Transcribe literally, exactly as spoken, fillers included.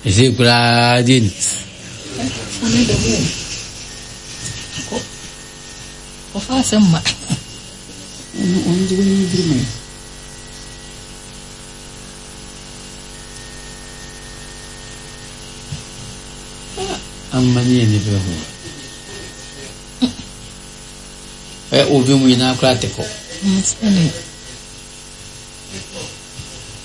Isi kula din. Ano daw mo? Ako? Ako fa sama. Ano ano juga ni dream. Amani ni bro. Eh, uvi mwina kula teko. Mas ano?